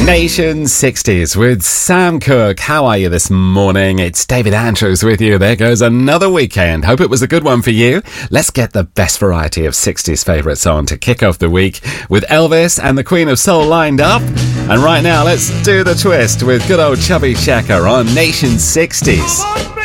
Nation 60s with Sam Cooke. How are you this morning? It's David Andrews with you. There goes another weekend. Hope it was a good one for you. Let's get the best variety of 60s favourites on to kick off the week with Elvis and the Queen of Soul lined up. And right now, let's do the twist with good old Chubby Checker on Nation 60s.